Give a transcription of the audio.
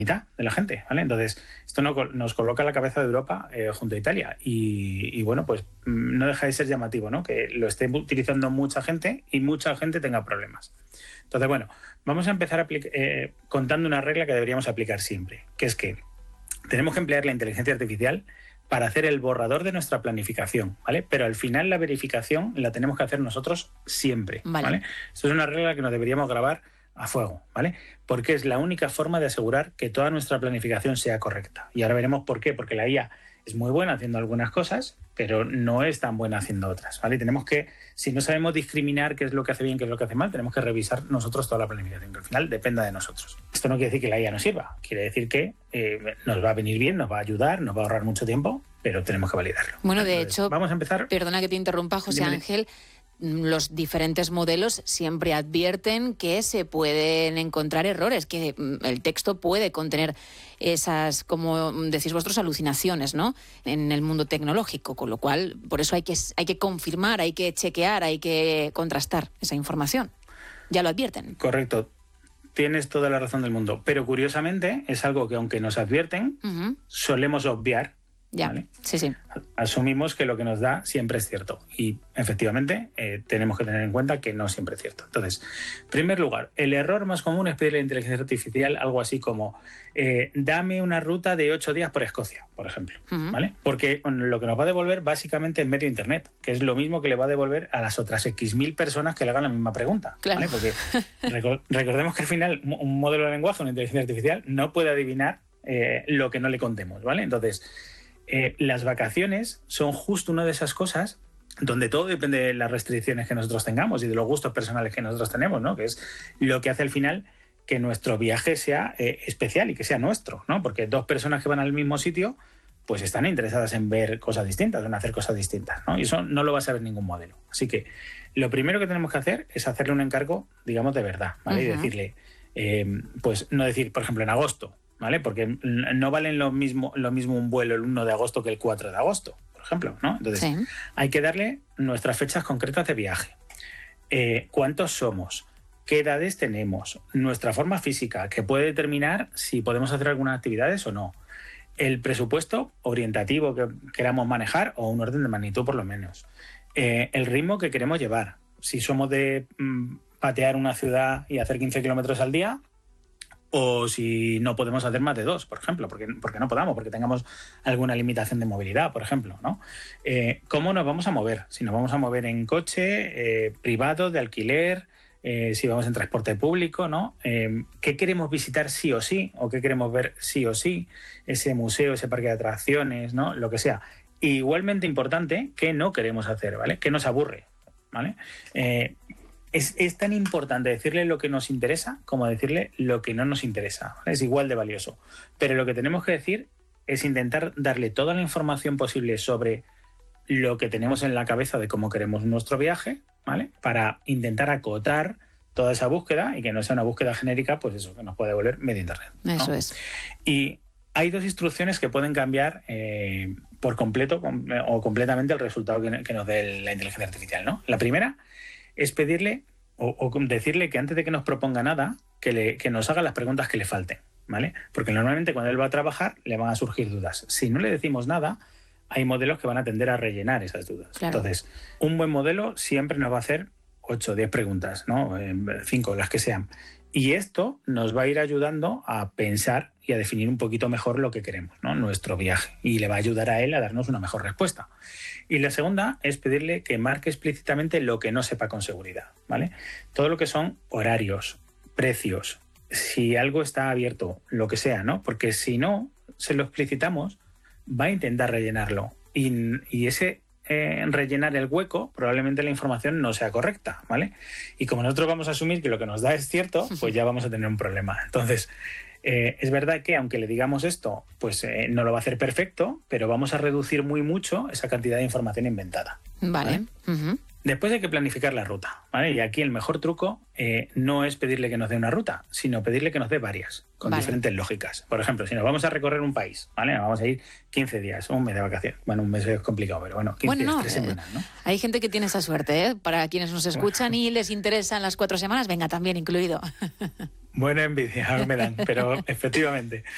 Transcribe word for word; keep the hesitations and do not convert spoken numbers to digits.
mitad de la gente, ¿vale? Entonces, esto no, nos coloca a la cabeza de Europa eh, junto a Italia y, y, bueno, pues no deja de ser llamativo, ¿no? Que lo esté utilizando mucha gente y mucha gente tenga problemas. Entonces, bueno, vamos a empezar a eh, contando una regla que deberíamos aplicar siempre, que es que tenemos que emplear la inteligencia artificial para hacer el borrador de nuestra planificación, ¿vale? Pero al final la verificación la tenemos que hacer nosotros siempre, ¿vale? ¿vale? Esto es una regla que nos deberíamos grabar a fuego, ¿vale? Porque es la única forma de asegurar que toda nuestra planificación sea correcta. Y ahora veremos por qué, porque la I A es muy buena haciendo algunas cosas, pero no es tan buena haciendo otras, ¿vale? Tenemos que, si no sabemos discriminar qué es lo que hace bien, qué es lo que hace mal, tenemos que revisar nosotros toda la planificación, que al final dependa de nosotros. Esto no quiere decir que la I A no sirva, quiere decir que eh, nos va a venir bien, nos va a ayudar, nos va a ahorrar mucho tiempo, pero tenemos que validarlo. Bueno, de Entonces, hecho, vamos a empezar. Perdona que te interrumpa, José Dime. Ángel. Los diferentes modelos siempre advierten que se pueden encontrar errores, que el texto puede contener esas, como decís vosotros, alucinaciones, ¿no?, en el mundo tecnológico, con lo cual, por eso hay que, hay que confirmar, hay que chequear, hay que contrastar esa información. Ya lo advierten. Correcto. Tienes toda la razón del mundo, pero curiosamente es algo que, aunque nos advierten, uh-huh. solemos obviar. Ya, ¿vale? sí, sí. Asumimos que lo que nos da siempre es cierto y efectivamente eh, tenemos que tener en cuenta que no siempre es cierto. Entonces, en primer lugar, el error más común es pedirle a la inteligencia artificial algo así como eh, dame una ruta de ocho días por Escocia, por ejemplo, uh-huh. ¿vale? Porque lo que nos va a devolver básicamente es medio internet, que es lo mismo que le va a devolver a las otras X mil personas que le hagan la misma pregunta, claro. ¿vale? Porque reco- recordemos que al final un modelo de lenguaje, una inteligencia artificial, no puede adivinar eh, lo que no le contemos, ¿vale? Entonces, Eh, las vacaciones son justo una de esas cosas donde todo depende de las restricciones que nosotros tengamos y de los gustos personales que nosotros tenemos, ¿no? Que es lo que hace al final que nuestro viaje sea eh, especial y que sea nuestro, ¿no? Porque dos personas que van al mismo sitio pues están interesadas en ver cosas distintas, en hacer cosas distintas, ¿no? Y eso no lo va a saber ningún modelo. Así que lo primero que tenemos que hacer es hacerle un encargo, digamos, de verdad, ¿vale? Uh-huh. Y decirle, eh, pues no decir, por ejemplo, en agosto, ¿vale? Porque no valen lo mismo, lo mismo un vuelo el uno de agosto que el cuatro de agosto, por ejemplo, ¿no? Entonces, sí. hay que darle nuestras fechas concretas de viaje. Eh, ¿Cuántos somos? ¿Qué edades tenemos? Nuestra forma física, que puede determinar si podemos hacer algunas actividades o no. El presupuesto orientativo que queramos manejar, o un orden de magnitud por lo menos. Eh, el ritmo que queremos llevar. Si somos de mmm, patear una ciudad y hacer quince kilómetros al día, o si no podemos hacer más de dos, por ejemplo, porque, porque no podamos, porque tengamos alguna limitación de movilidad, por ejemplo, ¿no? Eh, ¿Cómo nos vamos a mover? Si nos vamos a mover en coche, eh, privado, de alquiler, eh, si vamos en transporte público, ¿no? Eh, ¿Qué queremos visitar sí o sí? ¿O qué queremos ver sí o sí? Ese museo, ese parque de atracciones, ¿no? Lo que sea. Igualmente importante, ¿qué no queremos hacer, ¿vale? ¿Qué nos aburre, ¿vale? Eh, Es, es tan importante decirle lo que nos interesa como decirle lo que no nos interesa, ¿vale? Es igual de valioso. Pero lo que tenemos que decir es intentar darle toda la información posible sobre lo que tenemos en la cabeza de cómo queremos nuestro viaje, ¿vale? Para intentar acotar toda esa búsqueda y que no sea una búsqueda genérica, pues eso, que nos puede devolver medio internet, ¿no? Eso es. Y hay dos instrucciones que pueden cambiar eh, por completo com- o completamente el resultado que, que nos dé la inteligencia artificial, ¿no? La primera es pedirle o, o decirle que antes de que nos proponga nada, que, le, que nos haga las preguntas que le falten, ¿vale? Porque normalmente cuando él va a trabajar le van a surgir dudas. Si no le decimos nada, hay modelos que van a tender a rellenar esas dudas. Claro. Entonces, un buen modelo siempre nos va a hacer ocho o diez preguntas, ¿no? cinco, las que sean. Y esto nos va a ir ayudando a pensar y a definir un poquito mejor lo que queremos, ¿no? Nuestro viaje. Y le va a ayudar a él a darnos una mejor respuesta. Y la segunda es pedirle que marque explícitamente lo que no sepa con seguridad, ¿vale? Todo lo que son horarios, precios, si algo está abierto, lo que sea, ¿no? Porque si no se lo explicitamos, va a intentar rellenarlo. Y, y ese eh, rellenar el hueco, probablemente la información no sea correcta, ¿vale? Y como nosotros vamos a asumir que lo que nos da es cierto, pues ya vamos a tener un problema. Entonces, Eh, es verdad que aunque le digamos esto, pues eh, no lo va a hacer perfecto, pero vamos a reducir muy mucho esa cantidad de información inventada. Vale. ¿Vale? Uh-huh. Después hay que planificar la ruta, ¿vale? Y aquí el mejor truco eh, no es pedirle que nos dé una ruta, sino pedirle que nos dé varias, con vale. diferentes lógicas. Por ejemplo, si nos vamos a recorrer un país, ¿vale? Nos vamos a ir quince días, un mes de vacaciones. Bueno, un mes es complicado, pero bueno, quince bueno, días, no, tres eh, semanas, ¿no? Hay gente que tiene esa suerte, ¿eh? Para quienes nos escuchan y les interesan las cuatro semanas, venga, también incluido. Buena envidia me dan, pero efectivamente.